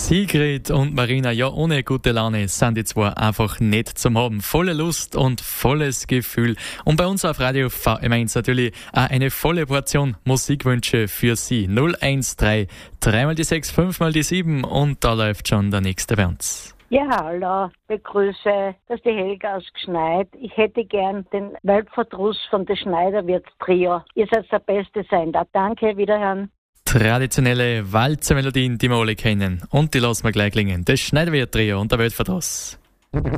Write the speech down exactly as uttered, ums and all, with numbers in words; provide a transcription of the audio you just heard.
Sigrid und Marina, ja, ohne gute Laune sind die zwei einfach nicht zum haben. Volle Lust und volles Gefühl. Und bei uns auf Radio V M eins natürlich auch eine volle Portion Musikwünsche für Sie. null eins drei, drei mal die sechs, fünf mal die sieben und da läuft schon der nächste bei uns. Ja, hallo, begrüße, das ist die Helga aus Gschneid. Ich hätte gern den Weltverdruss von der Schneiderwirt-Trio. Ihr seid der beste Sender. Danke, wiederhören. Traditionelle Walzermelodien, die wir alle kennen. Und die lassen wir gleich klingen. Das Schneiderwirt-Trio und der Weltverdruss.